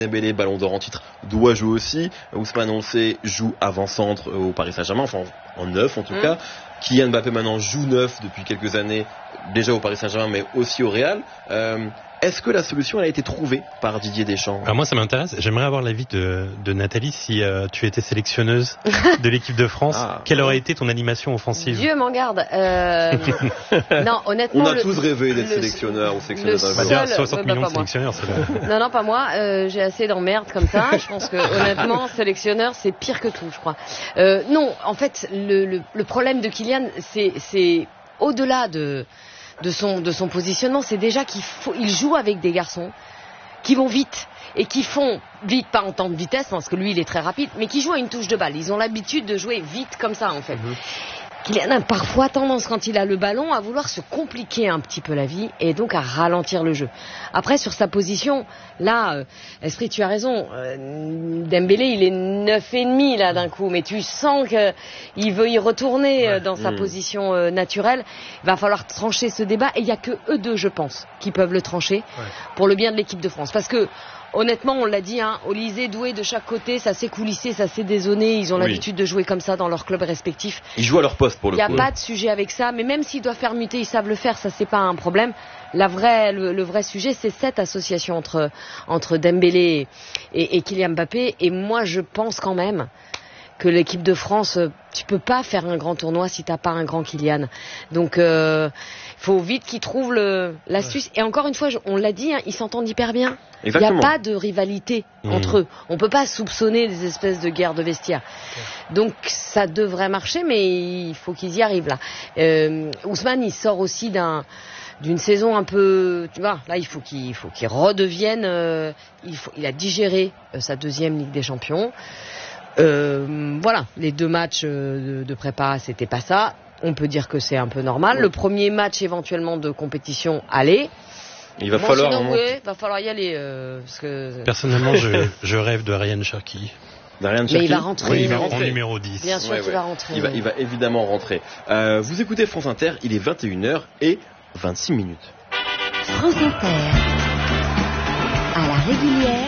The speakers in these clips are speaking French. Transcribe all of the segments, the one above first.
Dembélé, ballon d'or en titre, doit jouer aussi. Ousmane, on le sait, joue avant-centre au Paris Saint-Germain, enfin en neuf en tout cas. Kylian Mbappé maintenant joue neuf depuis quelques années, déjà au Paris Saint-Germain, mais aussi au Real. Est-ce que la solution elle a été trouvée par Didier Deschamps ? Alors moi, ça m'intéresse. J'aimerais avoir l'avis de Nathalie. Si tu étais sélectionneuse de l'équipe de France, quelle aurait été ton animation offensive ? Dieu m'en garde. Non, honnêtement, on a tous rêvé d'être sélectionneur ou sélectionneuse. 60 millions de sélectionneurs, c'est là. Non, pas moi. J'ai assez d'emmerdes comme ça. Je pense que honnêtement, sélectionneur, c'est pire que tout, je crois. Non, en fait, le problème de Kylian, c'est au-delà de son positionnement, c'est déjà qu'il joue avec des garçons qui vont vite et qui font vite, pas en temps de vitesse parce que lui il est très rapide, mais qui jouent à une touche de balle. Ils ont l'habitude de jouer vite comme ça en fait. Kylian a parfois tendance, quand il a le ballon, à vouloir se compliquer un petit peu la vie et donc à ralentir le jeu. Après, sur sa position, là, Esprit, tu as raison, Dembélé, il est 9,5 là d'un coup, mais tu sens qu'il veut y retourner dans sa position naturelle. Il va falloir trancher ce débat et il n'y a que eux deux, je pense, qui peuvent le trancher pour le bien de l'équipe de France. Parce que honnêtement, on l'a dit, Olysée, Doué de chaque côté, ça s'est coulissé, ça s'est désonné. Ils ont l'habitude de jouer comme ça dans leurs clubs respectifs. Ils jouent à leur poste pour le coup. Il n'y a pas de sujet avec ça, mais même s'ils doivent faire muter, ils savent le faire, ça c'est pas un problème. Le vrai sujet, c'est cette association entre Dembélé et Kylian Mbappé. Et moi, je pense quand même que l'équipe de France, tu peux pas faire un grand tournoi si t'as pas un grand Kylian. Donc, faut vite qu'ils trouvent l'astuce. Et encore une fois, on l'a dit, ils s'entendent hyper bien. Il n'y a pas de rivalité entre eux. On peut pas soupçonner des espèces de guerre de vestiaire. Donc, ça devrait marcher, mais il faut qu'ils y arrivent là. Ousmane, il sort aussi d'une saison un peu, tu vois, là il faut qu'il redevienne. Il a digéré sa deuxième Ligue des Champions. Voilà, les 2 matchs de prépa, c'était pas ça. On peut dire que c'est un peu normal. Le premier match éventuellement de compétition, allez. Il va falloir y aller. Parce que... Personnellement, je rêve de Ryan Cherki. Mais il va rentrer. Oui, en numéro 10. Bien sûr qu'il va rentrer. Il va évidemment rentrer. Vous écoutez France Inter, il est 21h26. France Inter, à la régulière,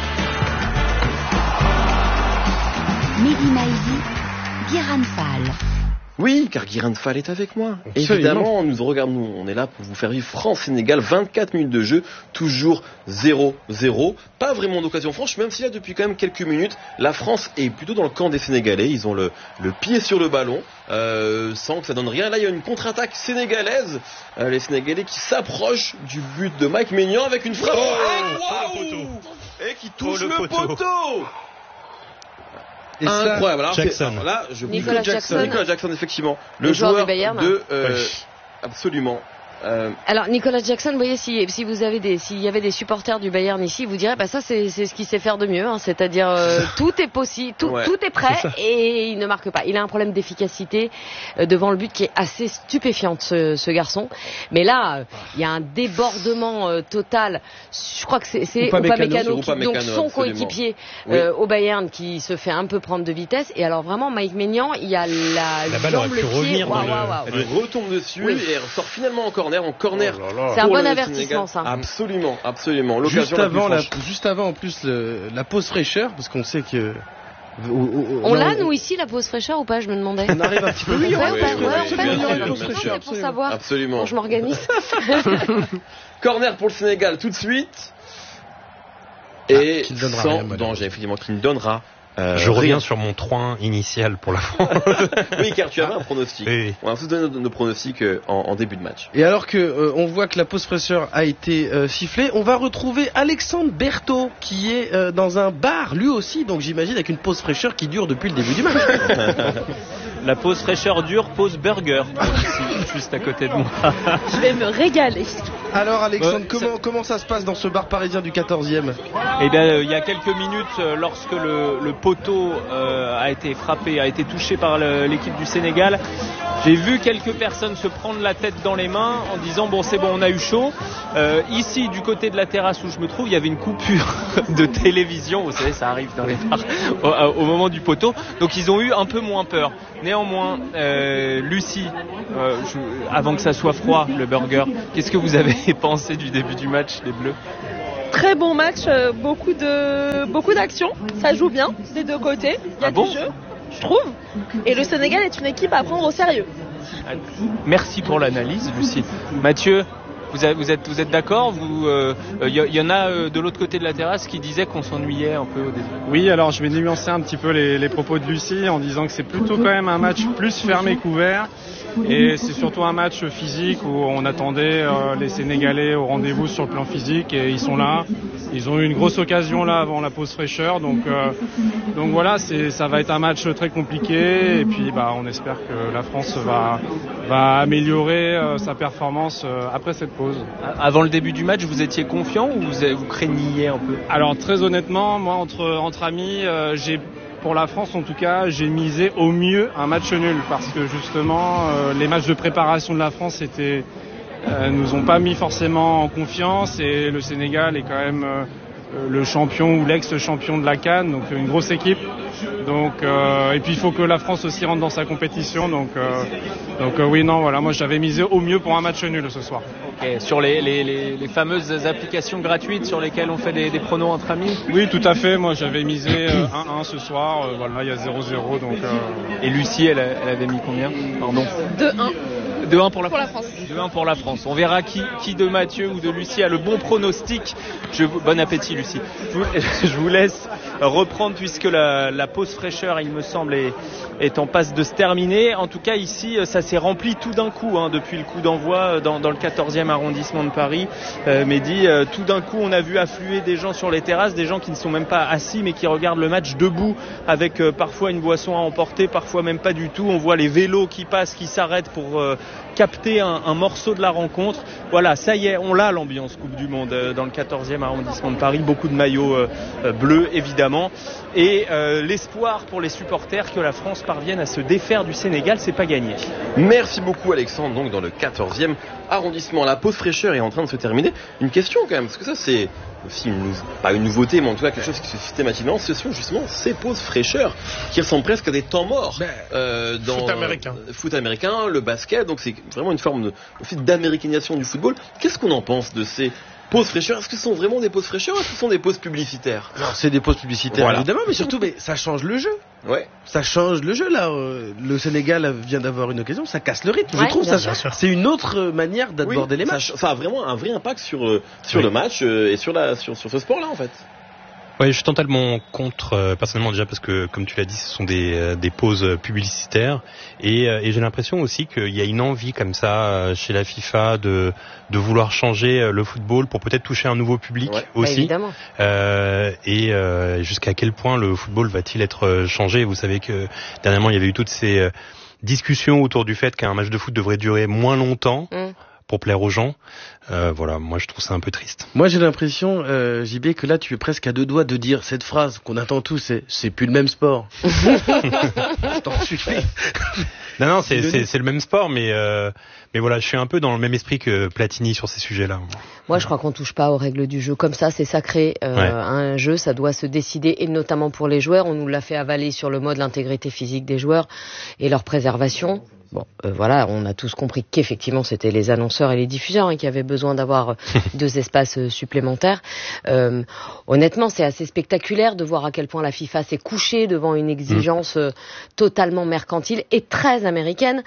Mehdi Maizi, Guérin Fall. Oui, car Guérin Fall est avec moi. Absolument. Évidemment, nous, on est là pour vous faire vivre France-Sénégal, 24 minutes de jeu, toujours 0-0. Pas vraiment d'occasion franche, même si là, depuis quand même quelques minutes, la France est plutôt dans le camp des Sénégalais. Ils ont le pied sur le ballon, sans que ça donne rien. Là, il y a une contre-attaque sénégalaise. Les Sénégalais qui s'approchent du but de Mike Maignan avec une frappe. Et qui touche le poteau. Et incroyable. Alors, Jackson. Là, Nicolas Jackson, effectivement. Le joueur du Bayern. Absolument. Alors Nicolas Jackson, vous voyez, s'il y avait des supporters du Bayern ici, vous diraient, ça c'est ce qu'il sait faire de mieux, c'est-à-dire tout est possible, tout est prêt et il ne marque pas. Il a un problème d'efficacité devant le but qui est assez stupéfiant, ce garçon. Mais là, il y a un débordement total. Je crois que c'est Upamecano, donc son coéquipier au Bayern, qui se fait un peu prendre de vitesse. Et alors vraiment, Mike Maignan, il y a la balle aurait pu revenir. Elle retombe dessus et elle sort finalement en corner. C'est un bon avertissement, ça. Absolument. Juste avant, en plus, la pause fraîcheur, parce qu'on sait que... On l'a, nous, ici, la pause fraîcheur ou pas, je me demandais. On arrive un petit peu. Oui, c'est pour savoir. Absolument. Bon, je m'organise. Corner pour le Sénégal, tout de suite. Et sans danger, effectivement, qui ne donnera je reviens sur mon 3-1 initial pour la France. Oui, car tu avais un pronostic. Oui. On va tous donner nos pronostics en début de match. Et alors que on voit que la pause fraîcheur a été sifflée, on va retrouver Alexandre Berthaud qui est dans un bar lui aussi, donc j'imagine avec une pause fraîcheur qui dure depuis le début du match. La pause fraîcheur dure, pause burger, juste à côté de moi. Je vais me régaler. Alors Alexandre, comment ça se passe dans ce bar parisien du 14e ? Eh bien, il y a quelques minutes, lorsque le poteau a été frappé, a été touché par l'équipe du Sénégal, j'ai vu quelques personnes se prendre la tête dans les mains en disant c'est bon, on a eu chaud. Ici, du côté de la terrasse où je me trouve, il y avait une coupure de télévision. Vous savez, ça arrive dans les bars au moment du poteau. Donc ils ont eu un peu moins peur. Néanmoins, Lucie, avant que ça soit froid, le burger, qu'est-ce que vous avez pensé du début du match, les Bleus ? Très bon match, beaucoup d'actions, ça joue bien des deux côtés, il y a du jeu, je trouve. Et le Sénégal est une équipe à prendre au sérieux. Merci pour l'analyse, Lucie. Mathieu, vous êtes d'accord? Il y en a de l'autre côté de la terrasse qui disaient qu'on s'ennuyait un peu au début. Oui, alors je vais nuancer un petit peu les propos de Lucie en disant que c'est plutôt quand même un match plus fermé qu'ouvert. Et c'est surtout un match physique où on attendait les Sénégalais au rendez-vous sur le plan physique et ils sont là. Ils ont eu une grosse occasion là avant la pause fraîcheur, donc voilà, ça va être un match très compliqué et puis on espère que la France va améliorer sa performance après cette pause. Avant le début du match, vous étiez confiant ou vous craigniez un peu? Alors très honnêtement, moi entre amis, pour la France en tout cas, j'ai misé au mieux un match nul parce que justement les matchs de préparation de la France nous ont pas mis forcément en confiance et le Sénégal est quand même le champion ou l'ex-champion de la CAN, donc une grosse équipe. Et puis il faut que la France aussi rentre dans sa compétition. Moi j'avais misé au mieux pour un match nul ce soir. Okay. Sur les fameuses applications gratuites sur lesquelles on fait des pronos entre amis? Oui, tout à fait. Moi j'avais misé 1-1 ce soir. Il y a 0-0. Et Lucie, elle avait mis combien? Pardon. 2-1. 2-1 pour la France. 2-1 pour la France. On verra qui de Mathieu ou de Lucie a le bon pronostic. Bon appétit, Lucie. Je vous laisse reprendre puisque la pause fraîcheur, il me semble, est en passe de se terminer. En tout cas, ici, ça s'est rempli tout d'un coup depuis le coup d'envoi dans le 14e arrondissement de Paris. Mehdi, tout d'un coup, on a vu affluer des gens sur les terrasses, des gens qui ne sont même pas assis mais qui regardent le match debout avec parfois une boisson à emporter, parfois même pas du tout. On voit les vélos qui passent, qui s'arrêtent pour capter un morceau de la rencontre. Voilà, ça y est, on l'a l'ambiance Coupe du Monde dans le 14e arrondissement de Paris. Beaucoup de maillots bleus, évidemment. Et l'espoir pour les supporters que la France parvienne à se défaire du Sénégal, c'est pas gagné. Merci beaucoup Alexandre, donc dans le 14e arrondissement. La pause fraîcheur est en train de se terminer. Une question quand même, parce que ça c'est aussi pas une nouveauté, mais en tout cas quelque chose qui se fait systématiquement, ce sont justement ces pauses fraîcheurs qui ressemblent presque à des temps morts dans foot américain, le basket, donc c'est vraiment une forme d'américanisation du football. Qu'est-ce qu'on en pense de ces pauses fraîcheurs? Est-ce que ce sont vraiment des pauses fraîcheurs ou est-ce que ce sont des pauses publicitaires? Non, c'est des pauses publicitaires, voilà. Évidemment, mais surtout, ça change le jeu. Ouais. Ça change le jeu, là. Le Sénégal vient d'avoir une occasion, ça casse le rythme. Je trouve ça, c'est une autre manière d'aborder les matchs. Ça a vraiment un vrai impact sur le match et sur ce sport-là, en fait. Ouais, je suis totalement contre, personnellement déjà parce que, comme tu l'as dit, ce sont des pauses publicitaires et j'ai l'impression aussi qu'il y a une envie comme ça chez la FIFA de vouloir changer le football pour peut-être toucher un nouveau public aussi. Évidemment. Et jusqu'à quel point le football va-t-il être changé? Vous savez que dernièrement il y avait eu toutes ces discussions autour du fait qu'un match de foot devrait durer moins longtemps. Pour plaire aux gens. Moi je trouve ça un peu triste. Moi j'ai l'impression, JB, que là tu es presque à deux doigts de dire cette phrase qu'on attend tous, c'est plus le même sport. T'en suffit. Non, c'est le même sport, mais voilà, je suis un peu dans le même esprit que Platini sur ces sujets-là. Moi je crois qu'on touche pas aux règles du jeu comme ça, c'est sacré. Un jeu, ça doit se décider, et notamment pour les joueurs, on nous l'a fait avaler sur le mode l'intégrité physique des joueurs et leur préservation. Bon, on a tous compris qu'effectivement c'était les annonceurs et les diffuseurs qui avaient besoin d'avoir 2 espaces supplémentaires. Honnêtement, c'est assez spectaculaire de voir à quel point la FIFA s'est couchée devant une exigence totalement mercantile et très américaine.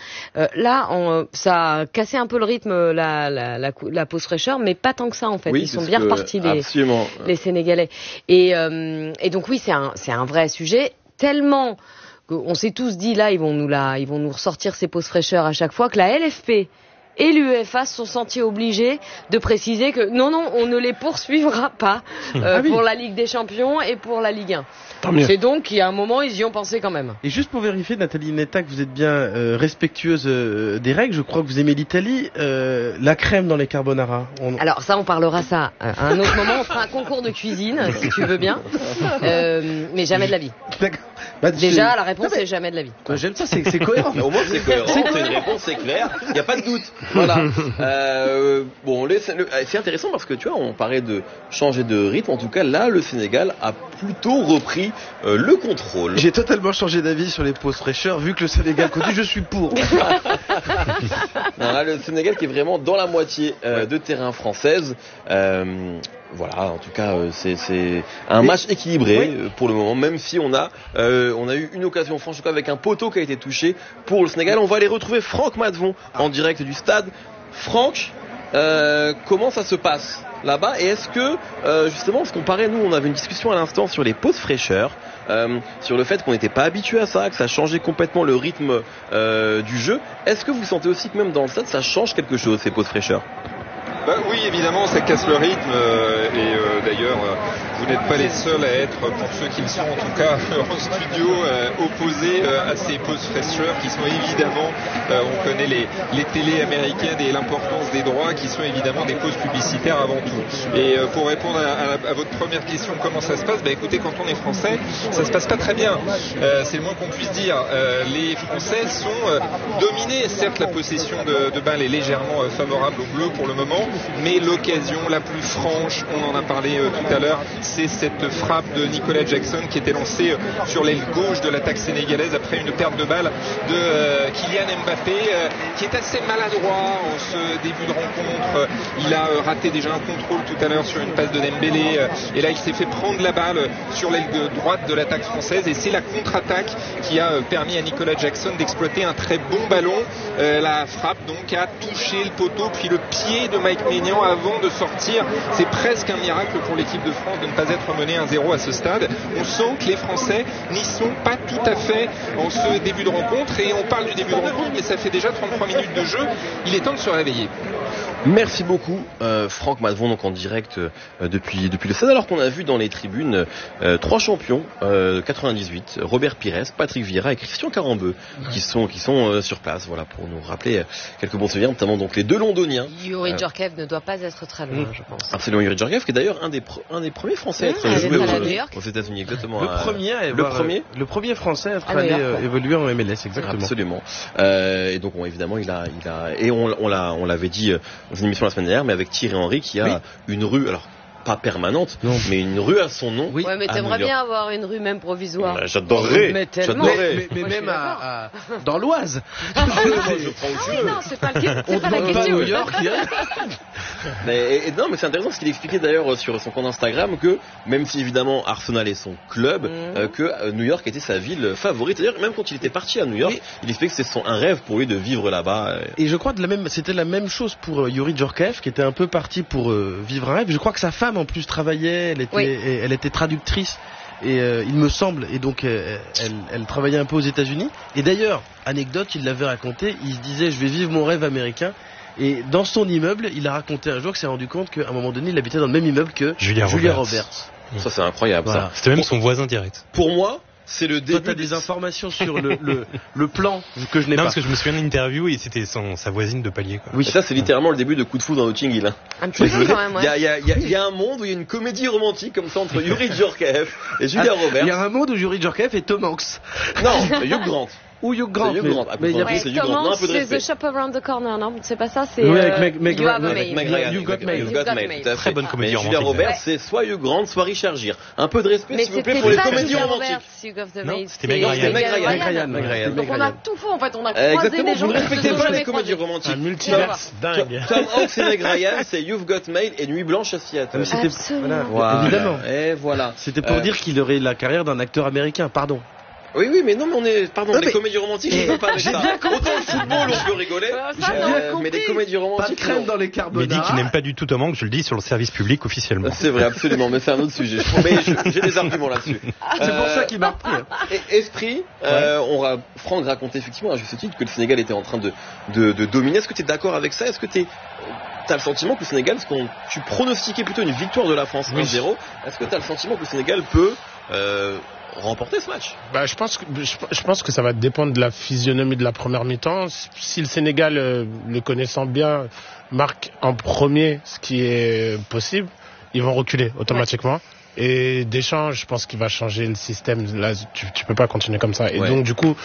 Ça a cassé un peu le rythme, la pause fraîcheur, mais pas tant que ça en fait. Ils sont bien repartis les Sénégalais. Et donc oui, c'est un vrai sujet tellement. On s'est tous dit là, ils vont nous ressortir ces pauses fraîcheurs à chaque fois, que la LFP et l'UEFA se sont sentis obligés de préciser que non, on ne les poursuivra pas pour la Ligue des Champions et pour la Ligue 1. C'est donc qu'il y a un moment, ils y ont pensé quand même. Et juste pour vérifier, Nathalie Netta, que vous êtes bien respectueuse des règles, je crois que vous aimez l'Italie, la crème dans les carbonara. Alors ça, on parlera ça à un autre moment, on fera un concours de cuisine, si tu veux bien, mais jamais de la vie. D'accord. Déjà, la réponse c'est jamais de la vie. J'aime ça, c'est cohérent. Au moins c'est cohérent, c'est une réponse, c'est clair, il n'y a pas de doute. Voilà. C'est intéressant parce que tu vois, on parlait de changer de rythme. En tout cas, là, le Sénégal a plutôt repris le contrôle. J'ai totalement changé d'avis sur les pauses fraîcheurs, vu que le Sénégal continue, je suis pour. Non, là, le Sénégal qui est vraiment dans la moitié de terrain française. Voilà, en tout cas, c'est un match équilibré pour le moment, même si on a eu une occasion franche, en tout cas avec un poteau qui a été touché pour le Sénégal. On va aller retrouver Franck Matvon en direct du stade. Franck, comment ça se passe là-bas, et est-ce que justement, parce qu'on parlait, nous on avait une discussion à l'instant sur les pauses fraîcheurs, sur le fait qu'on n'était pas habitué à ça, que ça changeait complètement le rythme du jeu. Est-ce que vous sentez aussi que même dans le stade ça change quelque chose, ces pauses fraîcheurs? Oui, évidemment, ça casse le rythme et d'ailleurs, vous n'êtes pas les seuls à être, pour ceux qui le sont en tout cas en studio, opposés à ces pauses fraîcheurs qui sont évidemment, on connaît les télés américaines et l'importance des droits, qui sont évidemment des pauses publicitaires avant tout. Et pour répondre à votre première question, comment ça se passe, écoutez, quand on est français, ça se passe pas très bien. C'est le moins qu'on puisse dire. Les Français sont dominés. Certes, la possession de balle est légèrement favorable aux Bleus pour le moment, mais l'occasion la plus franche, on en a parlé tout à l'heure, c'est cette frappe de Nicolas Jackson qui était lancée sur l'aile gauche de l'attaque sénégalaise après une perte de balle de Kylian Mbappé, qui est assez maladroit en ce début de rencontre. Il a raté déjà un contrôle tout à l'heure sur une passe de Dembélé, et là il s'est fait prendre la balle sur l'aile droite de l'attaque française, et c'est la contre-attaque qui a permis à Nicolas Jackson d'exploiter un très bon ballon. La frappe donc a touché le poteau puis le pied de Mike Maignan avant de sortir. C'est presque un miracle pour l'équipe de France de ne pas être menée 1-0 à ce stade. On sent que les Français n'y sont pas tout à fait en ce début de rencontre, et on parle du début de rencontre, mais ça fait déjà 33 minutes de jeu. Il est temps de se réveiller. Merci beaucoup Franck Matvon, donc en direct depuis le stade, alors qu'on a vu dans les tribunes 3 champions 98, Robert Pires, Patrick Vieira et Christian Carambeu qui sont sur place, voilà, pour nous rappeler quelques bons souvenirs, notamment donc les 2 Londoniens. Yuri Djorkaeff ne doit pas être très loin, je pense. Absolument, Yuri Djorkaeff qui est d'ailleurs un des premiers Français à être joué aux États-Unis, exactement. Le premier Français à être allé évoluer en MLS, exactement. Absolument. Et donc évidemment on l'avait dit dans une émission la semaine dernière, mais avec Thierry Henry qui a une rue, alors pas permanente, mais une rue à son nom. Oui, mais t'aimerais bien avoir une rue même provisoire. J'adorerais. Mais même dans l'Oise. Non, c'est pas la question. New York. Non, mais c'est intéressant ce qu'il expliquait d'ailleurs sur son compte Instagram, que même si évidemment Arsenal est son club, que New York était sa ville favorite. C'est-à-dire même quand il était parti à New York, il expliquait que c'est un rêve pour lui de vivre là-bas. Et je crois que c'était la même chose pour Yuri Djorkaeff, qui était un peu parti pour vivre un rêve. Je crois que sa femme en plus travaillait, elle était traductrice, et il me semble, et donc elle travaillait un peu aux États-Unis. Et d'ailleurs, anecdote, il l'avait raconté, il se disait je vais vivre mon rêve américain. Et dans son immeuble, il a raconté un jour qu'il s'est rendu compte qu'à un moment donné, il habitait dans le même immeuble que Julia Roberts. Ça c'est incroyable. Voilà. C'était même son voisin direct. Pour moi, c'est le début. Toi, t'as des informations sur le plan que je n'ai pas. Non, parce que je me souviens d'une interview et c'était sa voisine de palier. Quoi. Oui. Et ça, c'est littéralement le début de Coup de foudre dans Notting Hill. Un petit peu quand même, ouais. Il y a un monde où il y a une comédie romantique comme ça entre Yuri Djorkaeff et Julia Roberts. Il y a un monde où Yuri Djorkaeff et Tom Hanks. Non, Hugh Grant. Ou Hugh Grant. Mais il y a plus Tom Hanks, c'est The Shop Around the Corner, non? C'est pas ça, c'est. Oui, avec Meg Ryan. You've Got Mail. Très bonne comédie romantique. Julia Roberts, c'est soit Hugh Grant, soit Richard Gere. Un peu de respect, s'il vous plaît, pour les comédies romantiques. C'était Meg Ryan. Donc on a tout faux, en fait, on a croisé des gens. Vous ne respectez pas les comédies romantiques. Un multiverse dingue. Tom Hanks et Meg Ryan, c'est You've Got Mail et Nuit Blanche à Seattle. Absolument. Évidemment. Et voilà. C'était pour dire qu'il aurait la carrière d'un acteur américain, pardon. Oui, mais non, mais on est, les comédies romantiques, je ne peux pas avec ça. Autant le football, on peut rigoler, mais les comédies romantiques. Pas de crème dans les carbonara. Mais dit qu'il n'aime pas du tout Tom Hanks, je le dis sur le service public officiellement. C'est vrai, absolument, mais c'est un autre sujet. Mais j'ai des arguments là-dessus. C'est pour ça qu'il m'a repris. Esprit, Franck racontait effectivement à juste titre que le Sénégal était en train de dominer. Est-ce que tu es d'accord avec ça? Est-ce que t'as le sentiment que le Sénégal, tu pronostiquais plutôt une victoire de la France 1-0, est-ce que t'as le sentiment que le Sénégal peut remporter ce match? Je pense que ça va dépendre de la physionomie de la première mi-temps. Si le Sénégal, le connaissant bien, marque en premier, ce qui est possible, ils vont reculer automatiquement. Et Deschamps, je pense qu'il va changer le système. Là, tu peux pas continuer comme ça. Et donc, du coup,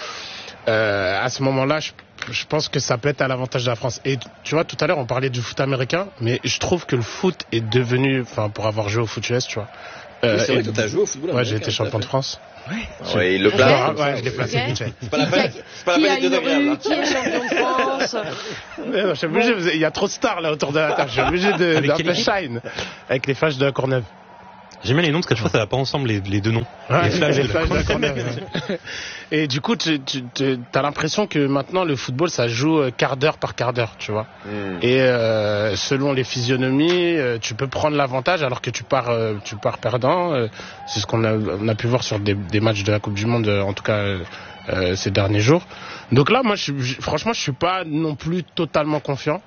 à ce moment-là, je pense que ça peut être à l'avantage de la France. Et tu vois, tout à l'heure, on parlait du foot américain, mais je trouve que le foot est devenu, pour avoir joué au foot US, tu vois, C'est vrai que tu as joué au football. Ouais, j'ai été champion de France. Ouais, il le place. Ouais, je l'ai placé vite fait. C'est pas la peine. C'est pas la peine d'être désagréable. Qui est champion de France? Je suis obligé, il y a trop de stars là autour de la table. Je suis obligé d'un peu shine avec les flashs de la Courneuve. J'aime bien les noms parce que je crois que ça va pas ensemble les deux noms. Ouais, les flashs de la Courneuve. Et du coup, t'as l'impression que maintenant le football ça joue quart d'heure par quart d'heure, tu vois. Et selon les physionomies, tu peux prendre l'avantage alors que tu pars perdant. C'est ce qu'on a pu voir sur des matchs de la Coupe du Monde, en tout cas ces derniers jours. Donc là, moi, franchement, je suis pas non plus totalement confiant.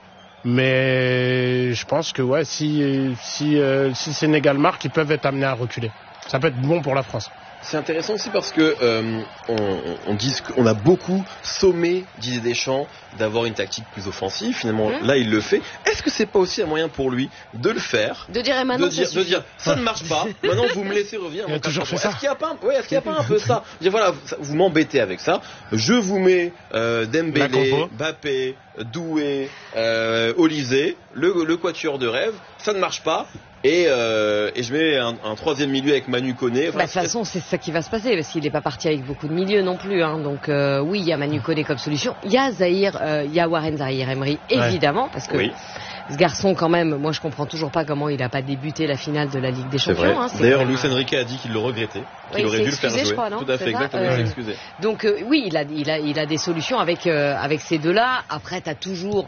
Mais je pense que ouais, si Sénégal marque, ils peuvent être amenés à reculer. Ça peut être bon pour la France. C'est intéressant aussi parce que on dit qu'on a beaucoup sommé Didier Deschamps d'avoir une tactique plus offensive. Finalement, là, il le fait. Est-ce que c'est pas aussi un moyen pour lui de le faire, de dire maintenant de dire ça ne marche pas. Maintenant, vous me laissez revenir. Il a toujours fait ça. Est-ce qu'il n'y a pas un peu ça? Dire voilà, vous m'embêtez avec ça. Je vous mets Dembélé, Mbappé, Doué, Olysée, le quatuor de rêve. Ça ne marche pas. Et je mets un troisième milieu avec Manu Koné. De toute façon, c'est ça qui va se passer parce qu'il n'est pas parti avec beaucoup de milieux non plus. Hein. Donc oui, il y a Manu Koné comme solution. Il y a Warren Zaïre-Emery évidemment parce que ce garçon quand même, moi je comprends toujours pas comment il n'a pas débuté la finale de la Ligue des Champions. Hein, d'ailleurs, Luis Enrique a dit qu'il le regrettait, qu'il aurait dû le faire jouer. Je crois, non? Tout à fait, exactement. Il s'est excusé. Donc oui, il a des solutions avec ces deux-là. Après, t'as toujours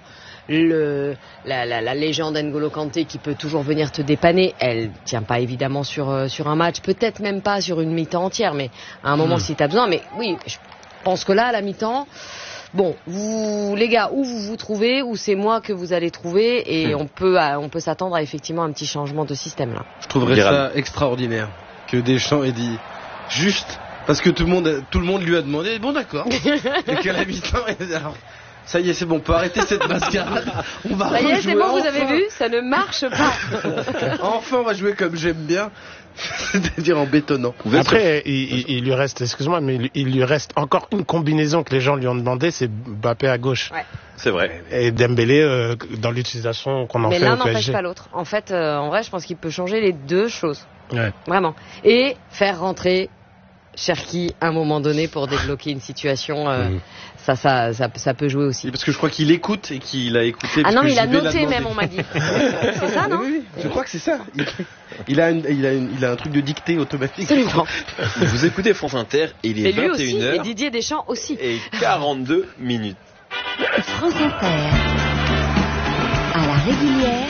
la légende N'Golo Kanté qui peut toujours venir te dépanner. Elle tient pas évidemment sur un match, peut-être même pas sur une mi-temps entière, mais à un moment si t'as besoin. Mais oui, je pense que là, à la mi-temps, bon, vous les gars, où vous trouvez, ou c'est moi que vous allez trouver, et on peut s'attendre à effectivement un petit changement de système là. Je trouverais ça extraordinaire que Deschamps ait dit juste parce que tout le monde lui a demandé. Bon, d'accord. Et qu'à la mi-temps, alors. Ça y est, c'est bon, on peut arrêter cette mascarade. On va ça y est, c'est bon, enfin. vous avez vu, ça ne marche pas. Enfin, on va jouer comme j'aime bien, c'est-à-dire en bétonnant. Après, il lui reste, excuse-moi, mais il lui reste encore une combinaison que les gens lui ont demandé, c'est Mbappé à gauche. Ouais. C'est vrai. Et Dembélé dans l'utilisation qu'on en fait au PSG. Mais l'un n'empêche pas l'autre. En fait, en vrai, je pense qu'il peut changer les deux choses. Ouais. Vraiment. Et faire rentrer Cherki à un moment donné pour débloquer une situation. Ça peut jouer aussi. Parce que je crois qu'il écoute et qu'il a écouté. Ah non, mais il a noté même, on m'a dit. C'est ça, non? Oui, je crois que c'est ça. Il a un truc de dictée automatique. Absolument. Vous écoutez France Inter et il est 21h. Aussi, et Didier Deschamps aussi. Et 42 minutes. France Inter. À la régulière.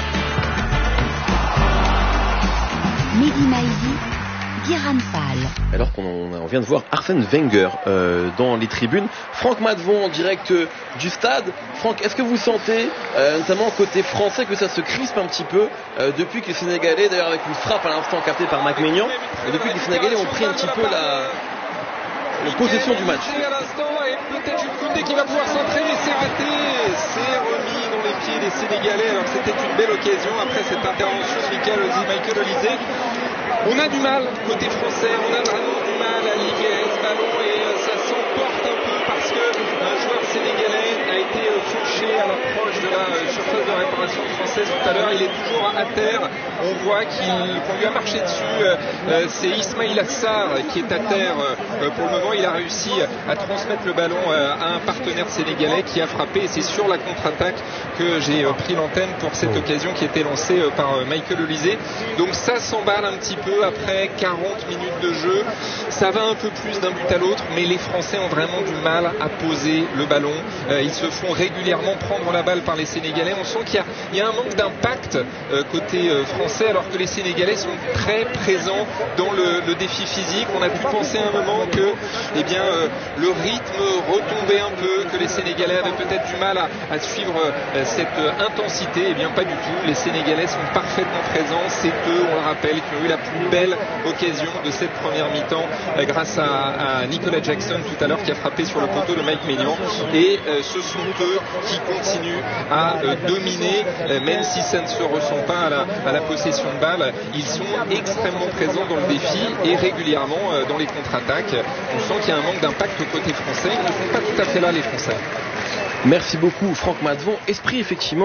Mehdi Maizi. Guérin Fall. Alors qu'on vient de voir Arsène Wenger dans les tribunes. Franck Matvon en direct du stade. Franck, est-ce que vous sentez, notamment côté français, que ça se crispe un petit peu depuis que les Sénégalais, d'ailleurs avec une frappe à l'instant captée par Mac Maignan, et depuis que les Sénégalais ont pris un petit peu la possession du match. À l'instant, et peut-être une Koundé qui va pouvoir centrer, mais c'est raté. C'est remis dans les pieds des Sénégalais. Alors c'était une belle occasion après cette intervention de Michael Olysée. On a du mal côté français, on a vraiment du mal à libérer ce ballon et ça s'emporte un peu parce que un joueur sénégalais a été touché à l'approche de la surface de réparation française tout à l'heure. Il est toujours à terre, on voit qu'on lui a marché dessus. C'est Ismaïl Assar qui est à terre pour le moment. Il a réussi à transmettre le ballon à un partenaire sénégalais qui a frappé et c'est sur la contre-attaque que j'ai pris l'antenne pour cette occasion qui était lancée par Michael Olysée. Donc ça s'emballe un petit peu après 40 minutes de jeu. Ça va un peu plus d'un but à l'autre, mais les Français ont vraiment du mal à poser le ballon. Ils se font régulièrement prendre la balle par les Sénégalais. On sent qu'il y a un manque d'impact côté français, alors que les Sénégalais sont très présents dans le défi physique. On a pu penser à un moment que le rythme retombait un peu, que les Sénégalais avaient peut-être du mal à suivre cette intensité. Eh bien pas du tout. Les Sénégalais sont parfaitement présents. C'est eux, on le rappelle, qui ont eu la plus belle occasion de cette première mi-temps grâce à Nicolas Jackson tout à l'heure qui a frappé sur le poteau de Mike Maignan. Et ce sont eux qui continuent à dominer, même si ça ne se ressent pas à la possession de balle. Ils sont extrêmement présents dans le défi et régulièrement dans les contre-attaques. On sent qu'il y a un manque d'impact au côté français. Ils ne sont pas tout à fait là, les Français. Merci beaucoup Franck Matvon. Esprit effectivement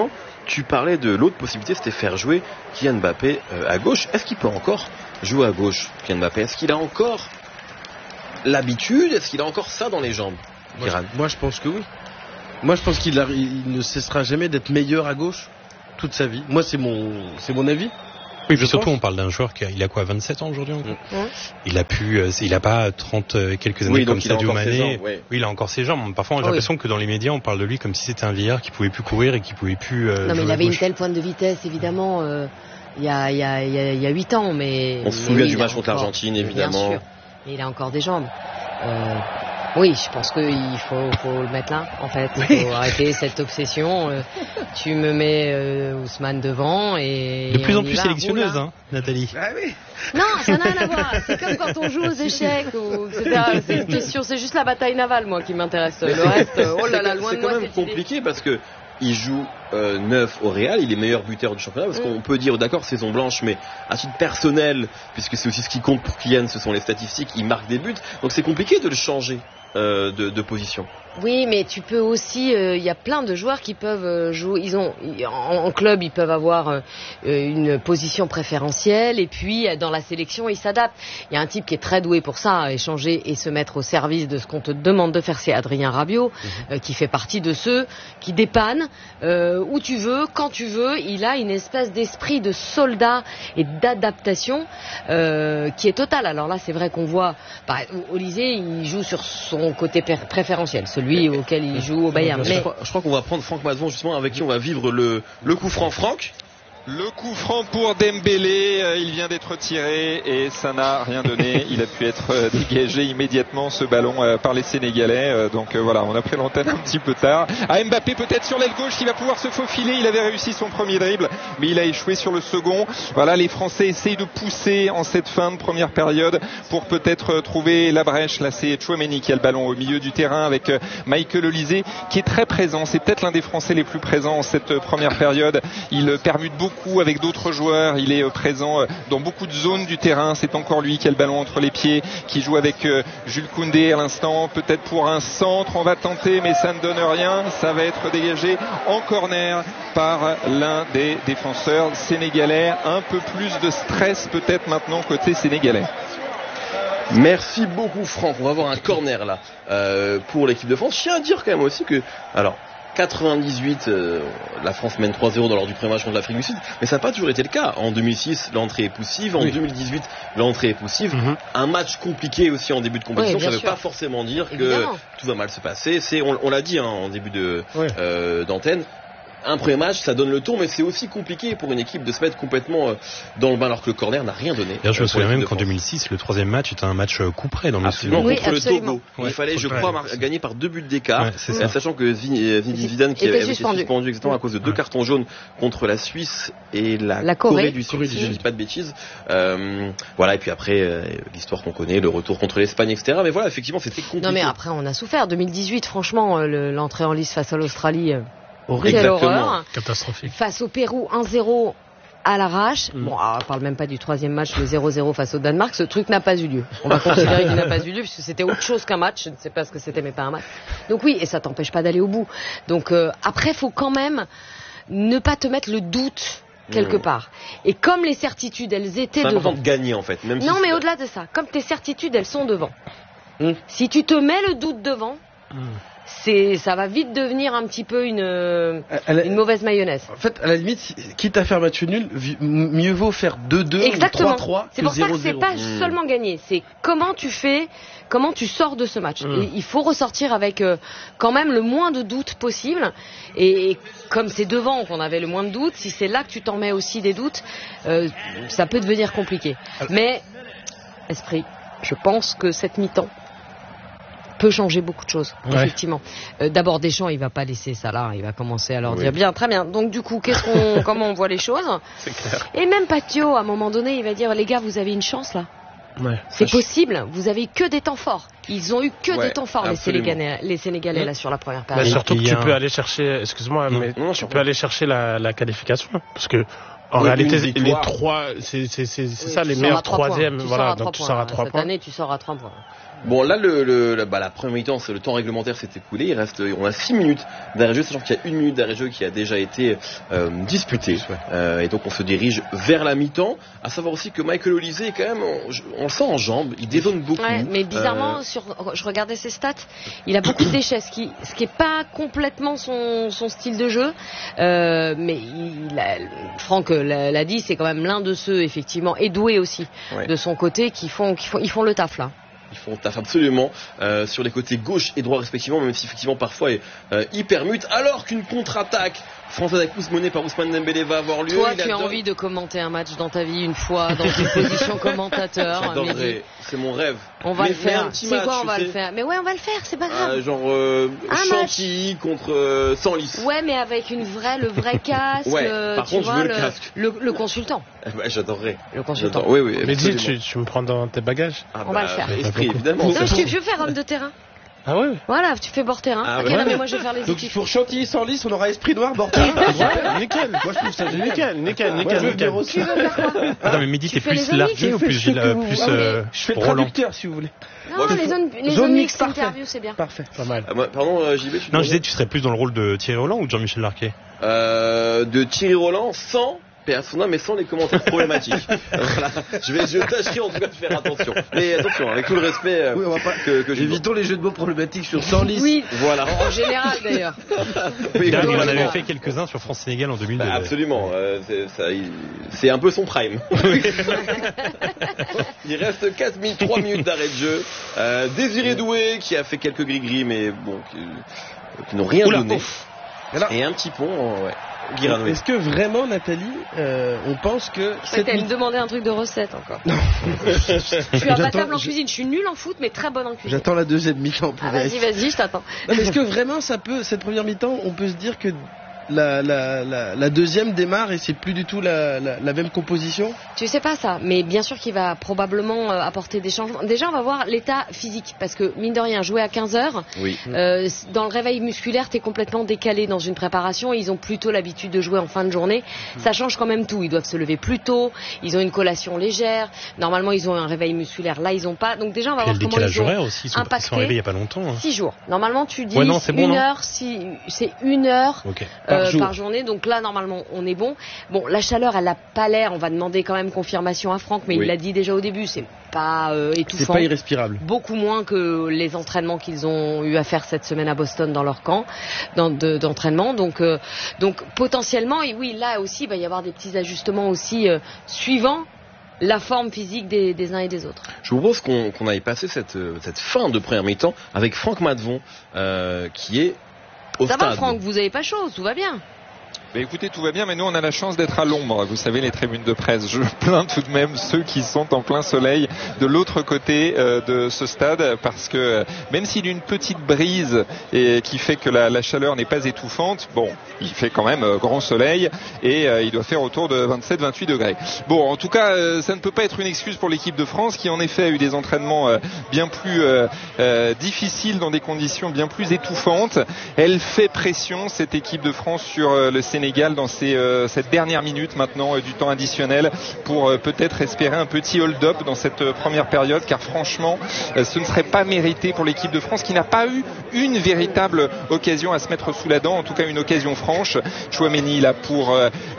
Tu parlais de l'autre possibilité, c'était faire jouer Kylian Mbappé à gauche. Est-ce qu'il peut encore jouer à gauche, Kylian Mbappé? Est-ce qu'il a encore l'habitude? Est-ce qu'il a encore ça dans les jambes? Moi, je pense que oui. Moi, je pense qu'il ne cessera jamais d'être meilleur à gauche toute sa vie. Moi, c'est mon avis. Oui, puis surtout, on parle d'un joueur il a quoi, 27 ans aujourd'hui encore. Il a pas 30 quelques années comme Sadio Mané. Oui, il a encore ses jambes. Parfois, j'ai l'impression que dans les médias, on parle de lui comme si c'était un vieillard qui pouvait plus courir et qui pouvait plus. Non, mais il avait une telle pointe de vitesse, évidemment. Il y a 8 ans, mais. On se souvient du match contre l'Argentine, évidemment. Bien sûr. Et il a encore des jambes. Oui, je pense qu'il faut le mettre là, en fait. Il faut arrêter cette obsession. Tu me mets Ousmane devant et... De plus en plus sélectionneuse, hein, Nathalie. Ah oui. Non, ça n'a rien à voir. C'est comme quand on joue aux échecs, etc. C'est une question, c'est juste la bataille navale, moi, qui m'intéresse. Le reste, oh là là, loin de moi. C'est quand même compliqué parce que il joue 9 au Real, il est meilleur buteur du championnat, parce qu'on peut dire d'accord, saison blanche, mais à titre personnel, puisque c'est aussi ce qui compte pour Kylian, ce sont les statistiques, il marque des buts, donc c'est compliqué de le changer de position. Oui, mais tu peux aussi, il y a plein de joueurs qui peuvent jouer, en club ils peuvent avoir une position préférentielle, et puis dans la sélection ils s'adaptent. Il y a un type qui est très doué pour ça, échanger et se mettre au service de ce qu'on te demande de faire, c'est Adrien Rabiot, qui fait partie de ceux qui dépannent où tu veux, quand tu veux. Il a une espèce d'esprit de soldat et d'adaptation qui est totale. Alors là, c'est vrai qu'on voit, Olysée, il joue sur son côté préférentiel, celui auquel il joue au Bayern. Mais je crois qu'on va prendre Franck Mazon, justement, avec qui on va vivre le coup franc. Franck. Le coup franc pour Dembélé, il vient d'être tiré et ça n'a rien donné. Il a pu être dégagé immédiatement, ce ballon, par les Sénégalais. Donc voilà, on a pris l'antenne un petit peu tard. Mbappé peut-être sur l'aile gauche qui va pouvoir se faufiler. Il avait réussi son premier dribble, mais il a échoué sur le second. Voilà, les Français essayent de pousser en cette fin de première période pour peut-être trouver la brèche. Là, c'est Tchouaméni qui a le ballon au milieu du terrain avec Michael Olysée qui est très présent. C'est peut-être l'un des Français les plus présents en cette première période. Il permute beaucoup avec d'autres joueurs, il est présent dans beaucoup de zones du terrain. C'est encore lui qui a le ballon entre les pieds, qui joue avec Jules Koundé à l'instant, peut-être pour un centre, on va tenter, mais ça ne donne rien. Ça va être dégagé en corner par l'un des défenseurs sénégalais. Un peu plus de stress peut-être maintenant côté sénégalais. Merci beaucoup Franck, on va avoir un corner là pour l'équipe de France. Je tiens à dire quand même aussi que, alors 98, la France mène 3-0 lors du premier match contre l'Afrique du Sud, mais ça n'a pas toujours été le cas. En 2006, l'entrée est poussive. En 2018, l'entrée est poussive. Un match compliqué aussi en début de compétition. Ça ne veut pas forcément dire que tout va mal se passer. On l'a dit en début d'antenne. Un premier match, ça donne le tour, mais c'est aussi compliqué pour une équipe de se mettre complètement dans le bain alors que le corner n'a rien donné. Je me souviens même qu'en 2006, le troisième match était un match coup près dans mes souvenirs. Contre le Togo. Il fallait, je crois, gagner par 2 buts d'écart, sachant que Zinedine Zidane qui avait été suspendu exactement à cause de 2 cartons jaunes contre la Suisse et la Corée du Sud, si je ne dis pas de bêtises. Voilà, et puis après, l'histoire qu'on connaît, le retour contre l'Espagne, etc. Mais voilà, effectivement, c'était compliqué. Non mais après, on a souffert. 2018, franchement, l'entrée en lice face à l'Australie... Quelle horreur. Catastrophique. Face au Pérou, 1-0 à l'arrache. Bon, on parle même pas du troisième match, le 0-0 face au Danemark. Ce truc n'a pas eu lieu. On va considérer qu'il n'a pas eu lieu puisque c'était autre chose qu'un match. Je ne sais pas ce que c'était, mais pas un match. Donc oui, et ça t'empêche pas d'aller au bout. Donc après, faut quand même ne pas te mettre le doute quelque part. Et comme les certitudes, elles étaient devant. C'est important de gagner en fait. Même non, mais au-delà de ça, comme tes certitudes, elles sont devant. Si tu te mets le doute devant. Ça va vite devenir un petit peu une mauvaise mayonnaise. En fait, à la limite, quitte à faire match nul, mieux vaut faire 2-2 ou 3-3 c'est pour ça que c'est pas seulement gagner, c'est comment tu sors de ce match. Et il faut ressortir avec quand même le moins de doutes possible. Et comme c'est devant qu'on avait le moins de doutes, si c'est là que tu t'en mets aussi des doutes, ça peut devenir compliqué. Mais, esprit, je pense que cette mi-temps peut changer beaucoup de choses, effectivement. D'abord, Deschamps, il va pas laisser ça là, il va commencer à leur dire bien, très bien. Donc du coup, comment on voit les choses? C'est clair. Et même Patio, à un moment donné, il va dire, les gars, vous avez une chance là. C'est possible, vous avez que des temps forts. Ils ont eu que des temps forts, les Sénégalais là sur la première période. Mais surtout que tu peux aller chercher, excuse-moi, mais tu peux aller chercher la qualification, parce que En réalité, les 3, c'est ça, les meilleurs troisièmes. Voilà, donc tu sors à 3 points. Cette année, tu sors à 3 points. Bon, là, la première mi-temps, le temps réglementaire s'est écoulé. On a 6 minutes d'arrêt-jeu, sachant qu'il y a 1 minute d'arrêt-jeu qui a déjà été disputée. Et donc, on se dirige vers la mi-temps. À savoir aussi que Michael Olise est quand même, on le sent en jambes, il dézone beaucoup. Ouais, mais bizarrement, je regardais ses stats, il a beaucoup de déchets, ce qui est pas complètement son style de jeu. Mais Franck l'a dit, c'est quand même l'un de ceux, effectivement, et doué aussi, de son côté, ils font le taf là. Ils font taf absolument sur les côtés gauche et droit respectivement, même si effectivement parfois ils permutent, alors qu'une contre-attaque française avec pouce menée par Ousmane Dembélé va avoir lieu. Toi, tu as envie de commenter un match dans ta vie une fois dans une position commentateur. J'adorerais, c'est mon rêve. On va le faire. C'est quoi, on va le faire? Mais ouais, on va le faire, c'est pas grave. Genre Chantilly contre Senlis. Ouais, mais avec le vrai casque. Ouais, par contre, je veux le casque. Le consultant. Ouais, j'adorerais. Le consultant. Oui. Mais dis, tu me prends dans tes bagages? On va le faire. Esprit, évidemment. Non, je veux faire homme de terrain. Ah ouais. Voilà, tu fais bord terrain. Ah ok, non, mais moi je vais faire les équipes. Donc pour Chantilly sans lys, on aura esprit noir bord terrain. Nickel. Moi je trouve ça nickel. Tu veux faire quoi? Attends, mais Mehdi, t'es plus largué ou plus Je fais le Roland? traducteur si vous voulez. Non, les zones mixtes interview, c'est bien. Parfait. Pas mal. Pardon, JB. Non, je disais, tu serais plus dans le rôle de Thierry Roland ou de Jean-Michel Larquet? De Thierry Roland sans Persona, mais sans les commentaires problématiques. Voilà. Je tâcherai en tout cas de faire attention. Mais attention, avec tout le respect que évitons les jeux de mots problématiques sur Senlis. Oui, voilà. En général d'ailleurs. Oui, on en avait fait quelques-uns sur France-Sénégal en 2002. Absolument, c'est un peu son prime. Il reste 3 minutes d'arrêt de jeu. Désiré Doué qui a fait quelques gris-gris, mais bon, qui n'ont rien donné. Et un petit pont, Est-ce que vraiment, Nathalie, on pense que... Elle me demandait un truc de recette encore. Non. Je suis imbattable en cuisine, je suis nulle en foot, mais très bonne en cuisine. J'attends la deuxième mi-temps. Vas-y, je t'attends. Non, mais est-ce que vraiment, cette première mi-temps, on peut se dire que la deuxième démarre et c'est plus du tout la même composition? Tu sais pas ça, mais bien sûr qu'il va probablement apporter des changements. Déjà, on va voir l'état physique, parce que mine de rien, jouer à 15h, dans le réveil musculaire, t'es complètement décalé dans une préparation. Ils ont plutôt l'habitude de jouer en fin de journée. Ça change quand même tout. Ils doivent se lever plus tôt, ils ont une collation légère. Normalement, ils ont un réveil musculaire. Là, ils ont pas. Donc déjà, on va voir comment ils ont aussi. Ils sont arrivés il y a pas longtemps. 6 jours. Normalement, tu dis c'est bon, 1 heure, c'est 1 heure. Okay. Par journée, donc là normalement on est bon. Bon, la chaleur elle a pas l'air, on va demander quand même confirmation à Franck, mais il l'a dit déjà au début, c'est pas étouffant. C'est pas irrespirable. Beaucoup moins que les entraînements qu'ils ont eu à faire cette semaine à Boston dans leur camp d'entraînement. Donc potentiellement, et oui, là aussi il va y avoir des petits ajustements aussi suivant la forme physique des uns et des autres. Je vous propose qu'on aille passer cette fin de première mi-temps avec Franck Matvon qui est au stade. Ça va Franck, vous avez pas chaud, tout va bien. Mais écoutez, tout va bien, mais nous on a la chance d'être à l'ombre. Vous savez, les tribunes de presse. Je plains tout de même ceux qui sont en plein soleil de l'autre côté de ce stade, parce que même s'il y a une petite brise et qui fait que la chaleur n'est pas étouffante, bon, il fait quand même grand soleil et il doit faire autour de 27-28 degrés. Bon, en tout cas, ça ne peut pas être une excuse pour l'équipe de France qui en effet a eu des entraînements bien plus difficiles dans des conditions bien plus étouffantes. Elle fait pression, cette équipe de France, sur le Sénégal dans cette dernière minute maintenant du temps additionnel pour peut-être espérer un petit hold-up dans cette première période, car franchement ce ne serait pas mérité pour l'équipe de France qui n'a pas eu une véritable occasion à se mettre sous la dent, en tout cas une occasion franche. Chouameni là pour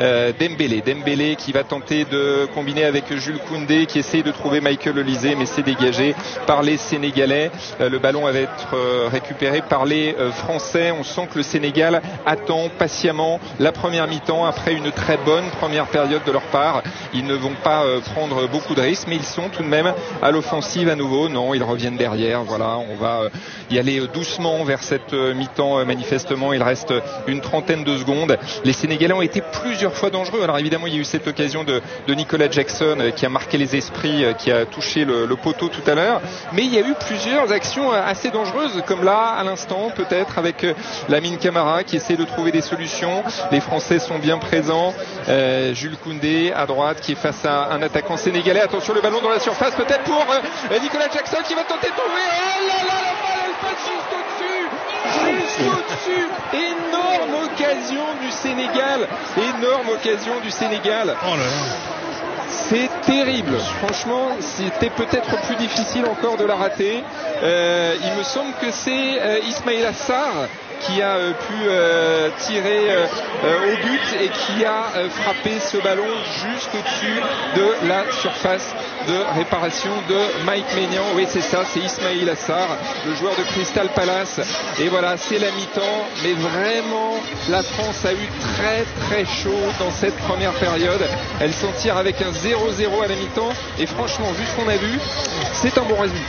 Dembélé qui va tenter de combiner avec Jules Koundé qui essaye de trouver Michael Olise, mais c'est dégagé par les Sénégalais. Le ballon va être récupéré par les Français. On sent que le Sénégal attend patiemment la première mi-temps après une très bonne première période de leur part. Ils ne vont pas prendre beaucoup de risques, mais ils sont tout de même à l'offensive à nouveau. Non, ils reviennent derrière. Voilà, on va y aller doucement vers cette mi-temps. Manifestement, il reste une trentaine de secondes. Les Sénégalais ont été plusieurs fois dangereux. Alors évidemment, il y a eu cette occasion de Nicolas Jackson qui a marqué les esprits, qui a touché le poteau tout à l'heure. Mais il y a eu plusieurs actions assez dangereuses, comme là, à l'instant, peut-être avec Lamine Camara qui essaie de trouver des solutions. Les Français sont bien présents. Jules Koundé à droite qui est face à un attaquant sénégalais. Attention, le ballon dans la surface, peut-être pour Nicolas Jackson qui va tenter de trouver. Oh là là, la balle elle passe juste au-dessus. Énorme occasion du Sénégal. Oh là là. C'est terrible. Franchement, c'était peut-être plus difficile encore de la rater. Il me semble que c'est Ismaïla Sarr qui a pu tirer au but et qui a frappé ce ballon juste au-dessus de la surface de réparation de Mike Maignan. Oui, c'est ça, c'est Ismaïla Sarr, le joueur de Crystal Palace. Et voilà, c'est la mi-temps. Mais vraiment, la France a eu très très chaud dans cette première période. Elle s'en tire avec un 0-0 à la mi-temps. Et franchement, vu ce qu'on a vu, c'est un bon résultat.